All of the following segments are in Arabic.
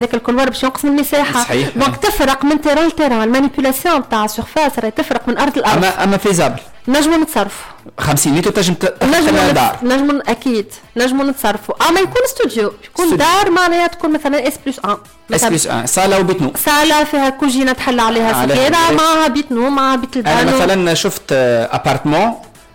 ذاك الكولوار باش ينقص من المساحه. دونك تفرق من تيران لتيران. المانيبيولاسيون تاع السورفاس راهي تفرق من ارض لارض. اما فيزابل نجموا نتصرفوا 50 متر تنجم دار. نجموا اكيد نجموا نتصرفوا. اما يكون استوديو يكون دار معناها تكون مثلا S+1 صاله وبيت نوم. صاله فيها كوجينه تحل عليها صغيره معها بيت نوم مع بيت البانو. انا مثلا شفت ابارتمون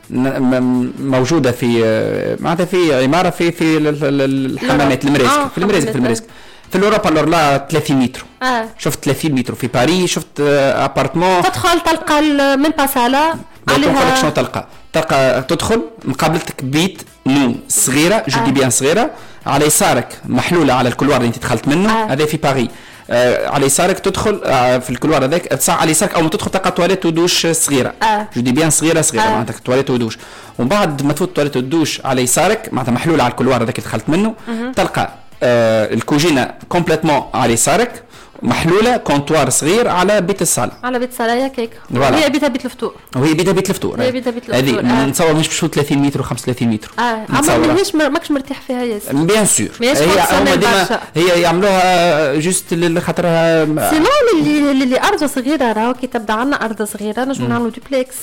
موجوده في معناتها في عماره في الحمامات المريسك في المريسك في الأوروبا لا 30 متر. شفت 30 متر في باريس. شفت ابارتمون تدخل تلقى من باسالا عليها شنو تلقى تدخل مقابلتك بيت نوم صغيره جدي بيان صغيره على يسارك محلوله على الكولوار اللي انت دخلت منه. هذا في باريس. على يسارك تدخل في الكولوار هذاك تصع على يسارك او ما تدخل تلقى تواليت ودوش صغيره جدي بيان صغيره معناتها تواليت ودوش. ومن بعد ما تفوت تواليت ودوش على يسارك معناتها محلوله على الكولوار هذاك اللي دخلت منه تلقى الكوجينه كومبليتمون على يسارك محلوله كونتوار صغير على بيت الصاله. على بيت الصاله يا كيك. وهي بيتها بيت الفطور. هذه نتصور مش بشوط 30 متر و35 متر. عمر ماهيش ماكش مرتاح فيها ياسر. بيان سور. هي يعملوها جوست خاطرها سينو اللي ارض صغيره راهو كي تبدا عندنا ارض صغيره نجم نعملوا دوبلكس.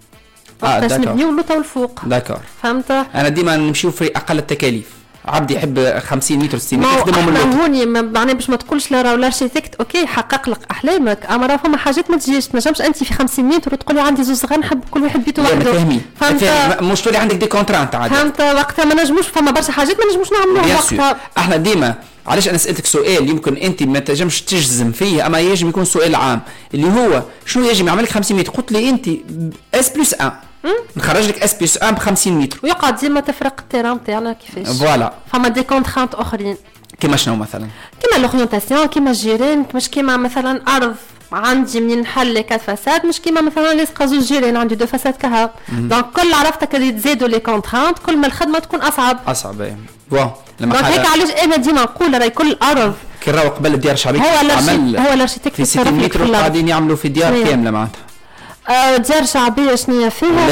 باش نبنيو اللوطه والفوق. داكور. فهمت. انا ديما نمشيو في اقل التكاليف. عبد يحب 50 متر 60 متر يخدمهم من اللوطه. هوني معناها باش ما تقولش لا راه الاركيتكت اوكي حقق لك احلامك اما راه فما حاجات ما تجيش. ما نجمش انت في 50 متر وتقولي عندي زوج صغار نحب كل واحد بيته وحده. فهمت. مش تولي عندك دي كونترانت عادي. فهمت. وقتها ما نجموش فما برشا حاجات ما نجموش نعملوها وقتها. احنا ديما علاش انا سالتك سؤال يمكن انت ما تنجمش تجزم فيه اما يجب يكون سؤال عام اللي هو شنو يجب يعمل لك 50 متر. قلت لي انت S+1 نخرج لك S+1 ب 50 متر ويقعد ديما تفرق التيران تاعنا كيفاش. فوالا فما دي كونترانت اخرين كيما شنو مثلا كيما لورينتاسيون كيما الجيران مش كيما مثلا ارض عندي منين نحل لي 4 فاساد مش كيما مثلا لصق زوج جيران عندي 2 فاساد كهرب. دونك كل عرفتك اللي تزيدوا لي كونترانت كل ما الخدمه تكون اصعب اي بون لما هيك علاش انا ديما نقول راهي كل ارض كي راهو قبل الديار الشعبيه هو الاركيتكت في 60 متر قاعدين يعملوا في ديار كامله معناتها ديار شعبيه شنيا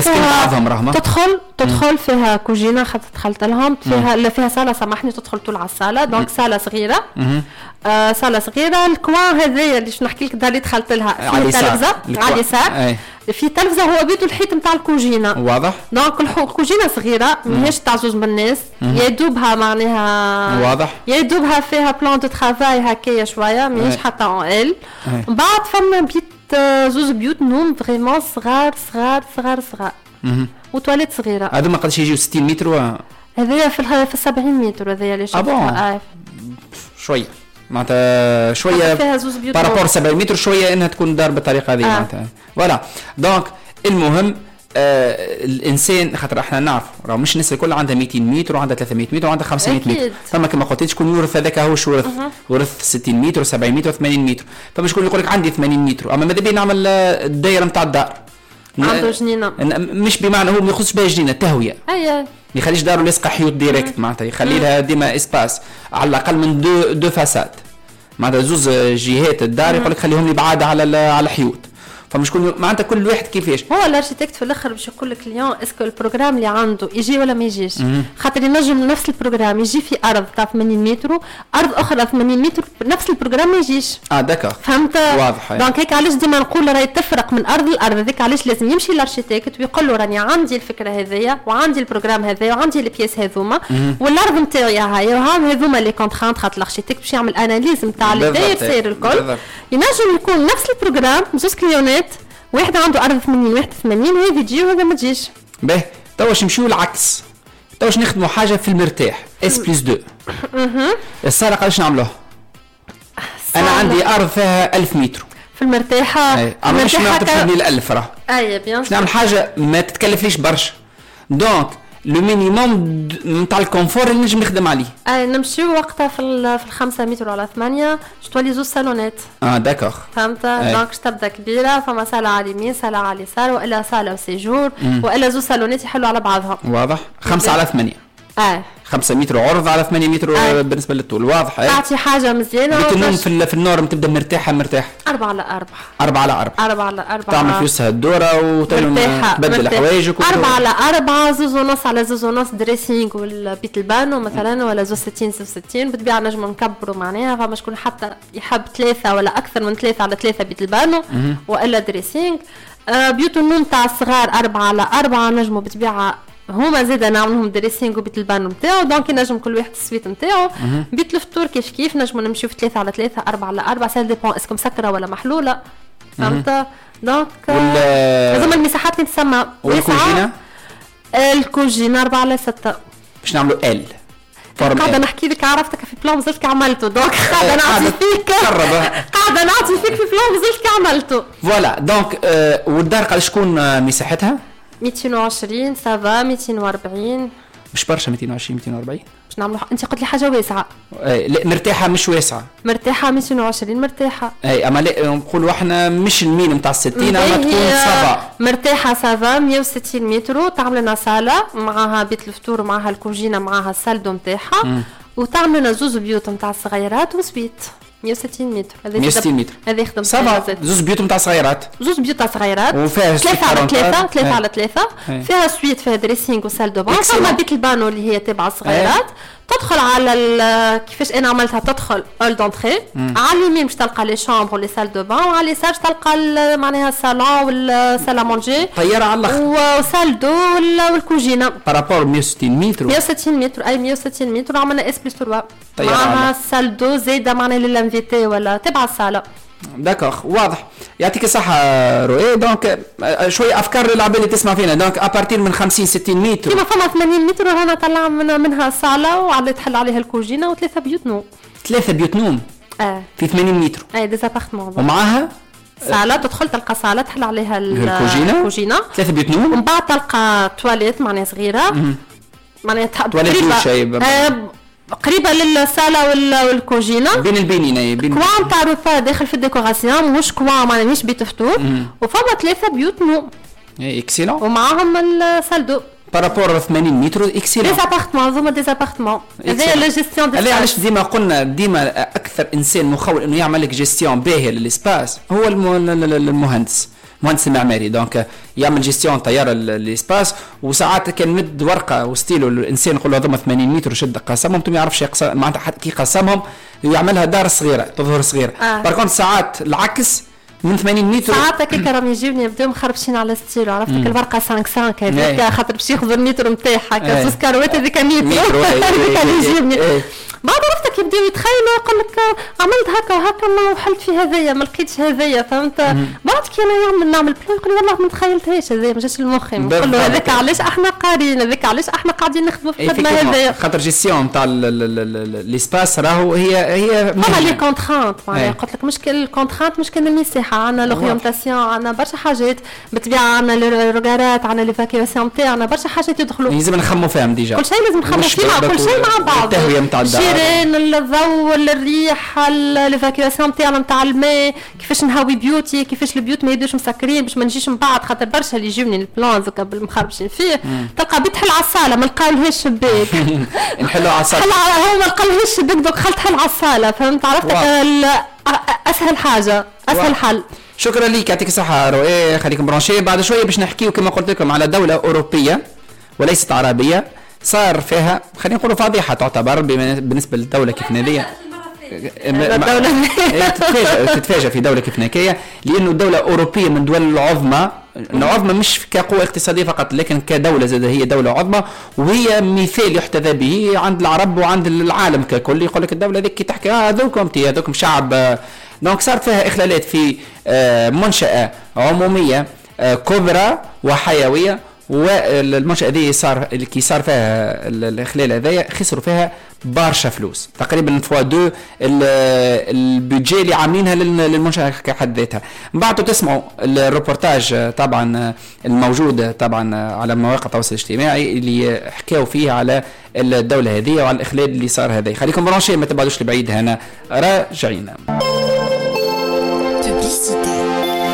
فيها تدخل فيها كوجينه خاطر دخلت لهم فيها صاله سامحني تدخل طول على الصاله دونك صاله صغيره صاله صغيره الكوان هذايا اللي نحكي لك اللي دخلت لها في تلفزه على اليسار في تلفزه هو بيتو الحيط نتاع الكوجينه واضح دونك الكوجينه صغيره ماهيش تاع زوج من الناس يدوبها معناها واضح يدوبها فيها بلان دو ترافاي هكايا شويه ماهيش حتى اون ال بعد فما بيت زوج بيوت نوم فريمون صغار وتواليت صغيره هذو ما قدش يجيو 60 متر هذايا في 70 متر هذايا اللي شفتها شويه معناتها شويه بارابور 70 متر شويه انها تكون دار بالطريقه هذه معناتها فوالا دونك المهم الانسان خاطر احنا نعرف راه مش الناس الكل عندها 200 متر وعندها 300 متر وعندها 500 متر فما كما قلت شكون يورث هذاك هو شو ورث 60 متر 70 متر 80 متر فما شكون يقول لك عندي 80 متر اما ماذا بينا نعمل الدائره نتاع الدار عنده جنينه مش بمعنى هو ما يخصش بها جنينه تهويه ما يخليش داره لاصقه حيوط ديريكت معناتها يخلي لها ديما اسباس على الاقل من دو فاساد معناتها زوز جهات الدار يقول لك خليهم لي بعاد على حيوط فمش كل معناتها كل واحد كيفاش هو الاركيتكت في الاخر باش يقول لك اليوم اسكو البروغرام اللي عنده يجي ولا ما يجيش خاطر ينجم نفس البروغرام يجي في ارض تاع 80 متر ارض اخرى 80 متر نفس البروغرام ما يجيش داكور فهمت واضح دونك هيك علاش ديما نقول راهي تفرق من ارض لارض هذيك علاش لازم يمشي الاركيتكت ويقول له راني عندي الفكره هذيا وعندي البروغرام هذايا وعندي البياس هذوما والارض نتاعي هاي هذوما لي كونترانت خاطر الاركيتكت باش يعمل اناليز نتاع اللي داير سير الكل ينجم يكون نفس البروغرام زوج كليونات واحد عنده ارض 80 واحد 80 وهذه تجي وهذا ما تجيش باهي تواش نمشيو العكس تواش نخدموا حاجه في المرتاح S+2 الصاله قداش نعملوها انا عندي ارض فيها 1000 متر في المرتاحه اما مش نعطيني ال1000 راه بيان نعمل حاجه ما تتكلفليش برشا دونك لو مينيموم نتاع الكونفور اللي نجم نخدم عليه نمشيو وقتها في 5 متر على 8 تولي زوج صالونات داكوغ فهمت دونك تبدا كبيره فما صاله على اليمين صاله على اليسار والا صاله وسيجور والا زوج صالونات يحلوا على بعضهم واضح 5 على 8 5 متر عرض على 8 متر بالنسبه للطول. واضح. تعطي حاجه مزيانه. النوم في النورم تبدا مرتاحه 4 على 4 4 على 4 4 على 4 تعمل فيها الدوره وتبدل حوايجك 4 على 4 زوز ونص على زوز ونص دريسينغ والبيت البانو مثلا ولا زوز 60 زوز 60 بالطبيعه نجم نكبروا معناها. فما شكون حتى يحب 3 ولا اكثر من 3 على 3 بيت البانو والا دريسينغ. بيوت النوم تاع الصغار 4 على 4 نجموا بالطبيعه هما زاده نعملهم دريسينغ وبيت البانو نتاعو دونك ينجم كل واحد السويت نتاعو. بيت الفطور كيف نجموا نمشيو في 3 على 3 4 على 4 سال ديبون اسكو مسكره ولا محلوله فهمت. دونك لازم المساحات اللي تسمى واسعه. الكوجينه 4 على 6 باش نعملوا ال قاعده نحكي لك عرفتك في بلان زلت عملته دونك قاعده نعطي فيك قاعده نعطي فيك في بلان زلت عملته فوالا. دونك والدار قال شكون مساحتها 220 سافا 240 مش برشا 220 240 باش نعملوا. انت قلت لي حاجه واسعه. لا مرتاحه مش واسعه. مرتاحه 220 مرتاحه. اي اما لا نقولوا احنا مش المين نتاع 60 اما تكون سافا مرتاحه سافا 160 متر. تعمل لنا صاله معاها بيت الفطور ومعاها الكوجينه معاها السالدو نتاعها وتعمل لنا زوز بيوت نتاع الصغيرات وسبيت 160 متر. 160 متر هذه خدمت سافا. زوز بيوت نتاع صغيرات. زوز بيوت تاع صغيرات وفيها 3 على 3 3 على 3 فيها سويت فيها دريسينغ وسال دو بان. فما بيت البانو اللي هي تبع الصغيرات. تدخل على كيفاش انا عملتها تدخل اول دونتري على اليمين باش تلقى لي شامبر لي سال دو بان وعلى اليسار تلقى معناها الصالون والسال مونجي طياره على الاخر وسال دو والكوجينه بارابور 160 متر 160 متر اي 160 متر عملنا اس بلس 3 طياره معها السال دو زايده معناها للانفيتي ولا تبع الصاله. داكوغ واضح. يعطيك الصحة روي. دونك شوية أفكار للعباد اللي تسمع فينا. دونك أبارتير من 50 60 متر كيما فما 80 متر وهنا طلع منها صالة وعلى تحل عليها الكوجينة و3 بيوت نوم. 3 بيوت نوم في 80 متر. ديزابارتمون ومعاها صالة تدخل تلقى صالة تحل عليها الكوجينة 3 بيوت نوم. ومن بعد تلقى تواليت معناها صغيرة معناها قريبة للصالة والكوجينة بين البينين كوان تاع رفاه داخل في الديكوراسيون مش كوان مانيش بيت فطور وفما 3 بيوت نوم اكسيلون ومعاهم السالدو بارابور 80 متر اكسيلون. ديزابارتمون هذوما ديزابارتمون هذه لا جيستيون دي علاش ديما قلنا ديما اكثر انسان مخول انه يعمل لك جيستيون باهيه للاسباس هو المهندس المعماري. دونك يعمل جيستيون طياره الاسباس وساعات كان مد ورقه وستيلو الانسان يقول له هذوما 80 متر شد قسمهم ما يعرفش معناتها كي قسمهم يعملها دار صغيره تظهر صغيره. باركونت ساعات العكس من 80 متر ساعات هكاك راهم يجيوني يبداو مخربشين على ستيلو عرفتك الورقه 5 5 هذيك خاطر باش ياخذ المتر نتاعها زوز كاروات هذيك متر هذيك اللي يجيبني. بعد عرفتك يبداو يتخيلوا يقول لك عملت هكا وهكا ما وحلت في هذايا ما لقيتش هذايا فهمت. بعد كي انا نعمل بلان يقول لي والله ما تخيلتهاش هذايا ما جاش لمخي. نقول له هذاك علاش احنا قارين هذاك علاش احنا قاعدين نخدموا في الخدمه هذايا خاطر جيستيون تاع ليسباس راهو هي فما لي كونترانت معناها قلت لك مشكل الكونترانت مش كان المساحه عندنا لورينتاسيون عندنا برشا حاجات بالطبيعه عندنا الروغارات عندنا ليفاكيواسيون تاعنا برشا حاجات يدخلوا لازم نخموا فيهم ديجا كل شيء لازم نخموا فيه كل شيء مع بعض التهويه نتاع الدار الضوء الريح ليفاكيواسيون تاعنا نتاع الماء كيفاش نهوي بيوتي كيفاش البيوت ما يبدوش مسكرين باش ما نجيش من بعد خاطر برشا اللي يجوني البلان ذوك بالمخربشين فيه تلقى بيت حل على الصاله ما لقاولهاش الشباك نحلوا على الصاله هو ما لقاولهاش الشباك دوك خلت حل على الصاله فهمت عرفتك اسهل حاجه اسهل حل. شكرا لك يعطيك الصحه روي. خليكم برونشي بعد شويه باش نحكيو كما قلت لكم على دوله اوروبيه وليست عربيه صار فيها خلينا نقولوا فضيحه تعتبر بالنسبه للدوله كيف هذه تتفاجأ في دولة كيف نكاية لأنه دولة أوروبية من دول العظمى مش كقوة اقتصادية فقط لكن كدولة زاد هي دولة عظمى وهي مثال يحتذى به عند العرب وعند العالم ككل. يقول لك الدولة ذيك تحكي هذوكم شعب. دونك صار فيها إخلالات في منشأة عمومية كبرى وحيوية والمنشأة ذي كي صار فيها الإخلال هذايا خسروا فيها برشا فلوس تقريبا فوا 2 البيدجي اللي عاملينها للمنشأة كحد ذاتها. من بعد تسمعوا الروبورتاج طبعا الموجود طبعا على مواقع التواصل الاجتماعي اللي حكاوا فيه على الدولة هذه وعلى الإخلال اللي صار هذا. خليكم برونشي ما تبعدوش لبعيد هنا راجعين.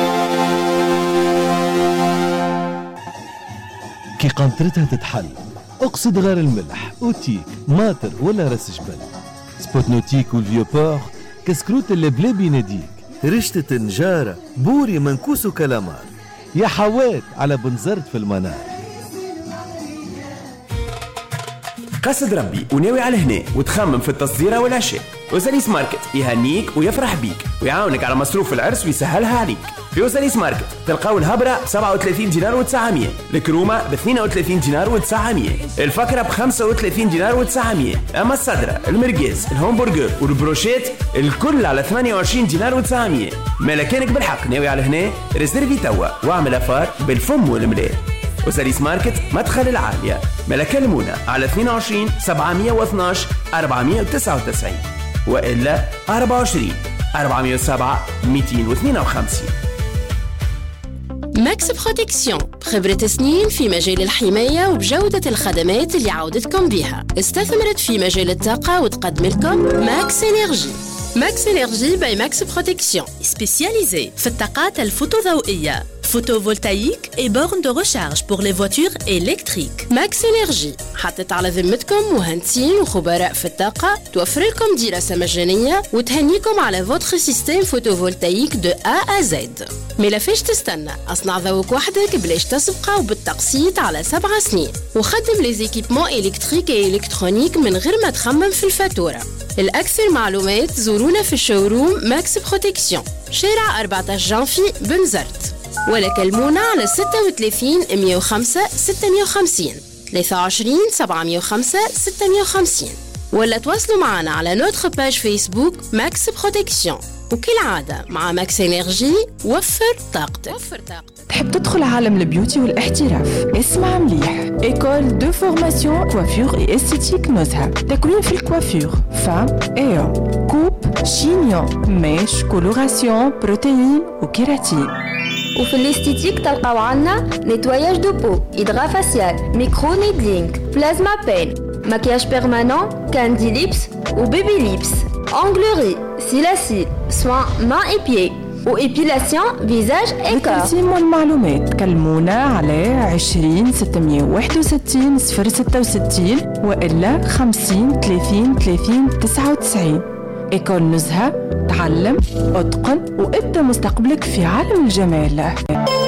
كي قنطرتها تتحل اقصد غير الملح، اوتيك، ماتر ولا راس جبل. سبوتنوتيك والفيو بور، كسكروت اللي بلا بيناديك، رشتة نجارة، بوري منكوس وكلامار، يا حوات على بنزرت في المنار. قصد ربي وناوي على هنا وتخمم في التصديرة والعشاء، وساليس ماركت يهنيك ويفرح بيك ويعاونك على مصروف العرس ويسهلها عليك. في وساليس ماركت تلقاو الهبرة ب 37 دينار و900، الكرومة ب 32 دينار و900، الفكرة ب 35 دينار و900، أما الصدرة، المرقاز، الهمبرجر والبروشيت الكل على 28 دينار و900. ما كانك بالحق ناوي على هنا ريزيرفي توا واعمل أفار بالفم والملال. وساليس ماركت مدخل العالية. ما كلمونا على 22 712 499 وإلا 24 407 252. ماكس بروتكسيون، خبرة سنين في مجال الحماية وبجودة الخدمات اللي عودتكم بها. استثمرت في مجال الطاقة وتقدم لكم ماكس إنرجي. ماكس إنرجي باي ماكس بروتكسيون، سبيسياليزي في الطاقات الفوتوضوئية، photovoltaïque et bornes de recharge pour les voitures électriques. Max Energy حطت على ذمتكم مهندسين وخبراء في الطاقة توفر لكم دراسة مجانية وتهنيكم على votre système photovoltaïque de A à Z. ما فيش تستنى، اصنع ذوق وحدك بلاش تسبقه وبالتقسيط على 7 سنين، وخدم لي زيكيبمون إلكتريك et إلكترونيك من غير ما تخمم في الفاتورة. الأكثر معلومات زورونا في الشوروم ماكس بروتكسيون، شارع 14 جانفي بنزرت، ولا كلمونا على 36 105 650 23 705 650، ولا تواصلوا معنا على نوتر باج فيسبوك ماكس بروتكسيون. وكالعادة مع ماكس انرجي وفر طاقتك. تحب تدخل عالم البيوتي والاحتراف؟ اسمع مليح، ايكول دو فورماسيون كوافير اي استيتيك نزهة، تكوين في الكوافير فام ايو، كوب، شينيون، ميش، كولوراسيون، بروتين وكيراتين. وفي الاستيتيك تلقاو عنا نيتواياج دو بو، إدغا فاسيال، ميكرو نيدلينغ، بلازما بين، مكياج بيرمانون، كاندي ليبس وبيبي ليبس، أونغلوري، سيلاسيل، سوان مان اي بيي وإبيلاسيون فيزاج اي كور. للتقسيم والمعلومات كلمونا على 20 661 066 وإلا 50 30 30 99. إيكول نزهة، تعلم، اتقن وابدأ مستقبلك في عالم الجمال.